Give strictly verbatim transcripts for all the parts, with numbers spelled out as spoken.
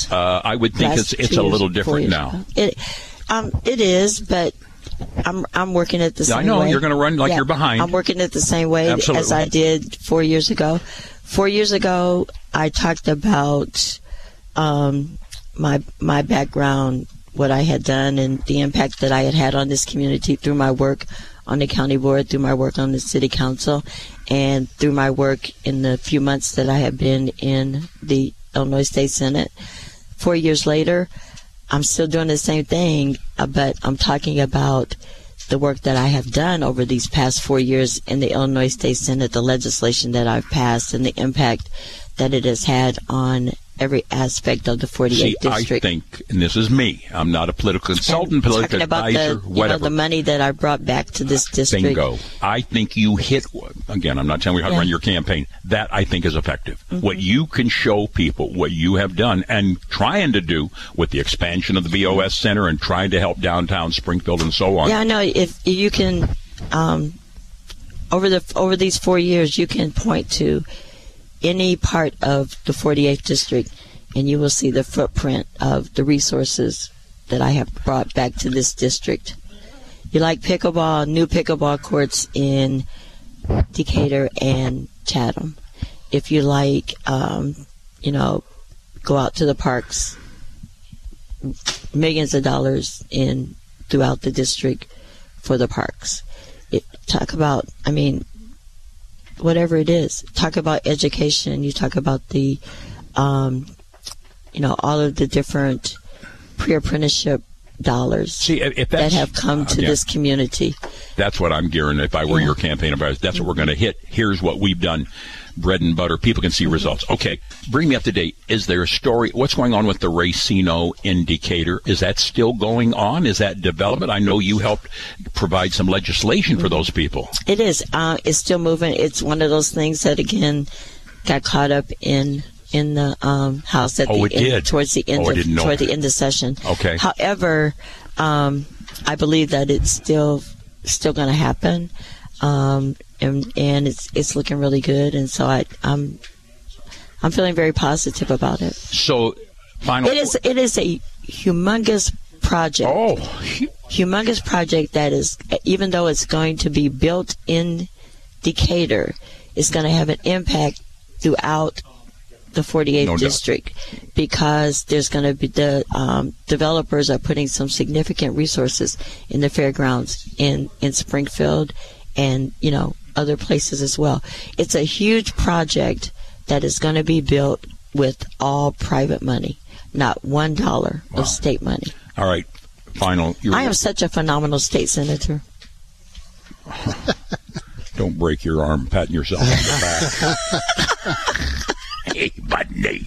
Uh, I would think Last it's it's two a years, little four different years now. ago. It, um, it is, but I'm I'm working it the same way. I know way. you're going to run like yeah, you're behind. I'm working it the same way Absolutely. as I did four years ago. Four years ago, I talked about um, my my background, what I had done, and the impact that I had had on this community through my work on the county board, through my work on the city council, and through my work in the few months that I have been in the Illinois State Senate. Four years later, I'm still doing the same thing, uh, but I'm talking about the work that I have done over these past four years in the Illinois State Senate, the legislation that I've passed, and the impact that it has had on every aspect of the forty-eighth See, district. I think, and this is me, I'm not a political consultant, And political talking about advisor, the, you whatever. know, the money that I brought back to this district. Bingo. I think you hit, again, I'm not telling you how to Yeah. run your campaign. That, I think, is effective. Mm-hmm. What you can show people, what you have done, and trying to do with the expansion of the B O S Center and trying to help downtown Springfield and so on. Yeah, I know. If you can, um, over the over these four years, you can point to any part of the forty-eighth district, and you will see the footprint of the resources that I have brought back to this district. You like pickleball, new pickleball courts in Decatur and Chatham. If you like, um, you know, go out to the parks, millions of dollars in throughout the district for the parks. It, talk about, I mean, whatever it is. Talk about education. You talk about the, um, you know, all of the different pre-apprenticeship dollars See, if that that's, have come to again, this community. That's what I'm gearing. If I were Yeah. your campaign advisor, that's what we're going to hit. Here's what we've done. Bread and butter. People can see Mm-hmm. results. Okay, bring me up to date. Is there a story? What's going on with the Racino in Decatur? Is that still going on? Is that development? I know you helped provide some legislation for those people. It is. Uh, it's still moving. It's one of those things that, again, got caught up in in the um, House at Oh, the it end, did? towards the end Oh, I of didn't know toward that. the end of session. Okay. However, um, I believe that it's still still going to happen, um, and and it's it's looking really good. And so I, I'm I'm feeling very positive about it. So, final. It is it is a humongous project. Oh, Humongous project that is, even though it's going to be built in Decatur, it's going to have an impact throughout the forty-eighth No doubt. district, because there's going to be the um, developers are putting some significant resources in the fairgrounds in in Springfield, and you know other places as well. It's a huge project that is going to be built with all private money, not one dollar Wow. of state money. all right. Final. You're, I am such a phenomenal state senator. Don't break your arm patting yourself on the back. Hey, buddy.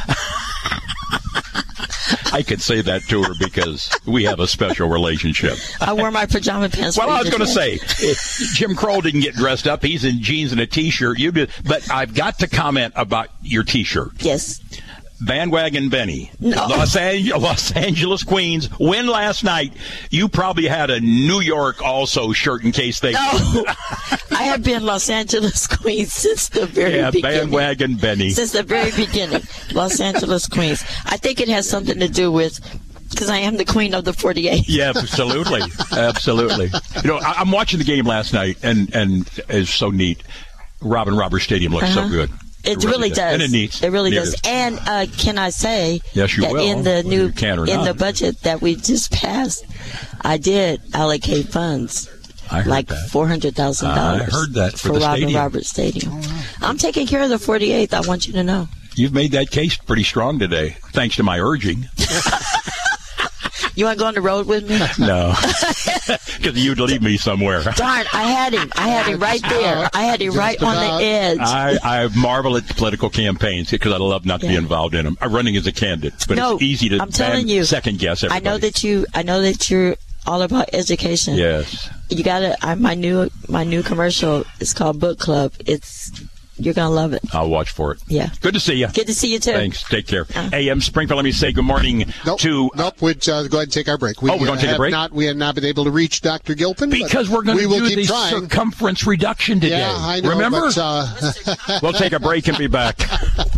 I could say that to her because we have a special relationship. I wore my pajama pants. Well, for I you was going to today. say, if Jim Kroll didn't get dressed up. He's in jeans and a T-shirt. You did, but I've got to comment about your T-shirt. Yes. Bandwagon Benny, No. Los, Angeles, Los Angeles Queens, win last night. You probably had a New York also shirt in case they. No. I have been Los Angeles Queens since the very Yeah, beginning. Bandwagon Benny. Since the very beginning. Los Angeles Queens. I think it has something to do with, because I am the queen of the forty-eight. Yeah, absolutely, absolutely. You know, I, I'm watching the game last night, and and it's so neat. Robin Roberts Stadium looks Uh-huh. so good. It really does. And it needs. It really It does. is. And uh, can I say Yes, you that will, in the whether new you can or in not. the budget that we just passed, I did allocate funds, I heard like that. four hundred thousand dollars. I heard that for the Robin stadium. Roberts Stadium. I'm taking care of the forty-eighth. I want you to know. You've made that case pretty strong today, thanks to my urging. You want to go on the road with me? No, because you'd leave me somewhere. Darn, I had him. I had him right there. I had him Just right on about. the edge. I, I marvel at political campaigns because I love not to be Yeah. involved in them. I'm running as a candidate, but no, it's easy to I'm telling you, second guess I everybody. know that you. I know that you're all about education. Yes. You gotta. I, my new my new commercial is called Book Club. It's you're gonna love it. I'll watch for it. Yeah. Good to see you. Good to see you too. Thanks. Take care. Uh. A M Springfield, let me say good morning Nope, to... nope. We'd uh, go ahead and take our break. We, Oh, we're gonna uh, take a have break? Not, we have not been able to reach Doctor Gilpin. but Because we're going we to will do keep the trying. circumference reduction today. Yeah, I know. Remember? But, uh, We'll take a break and be back.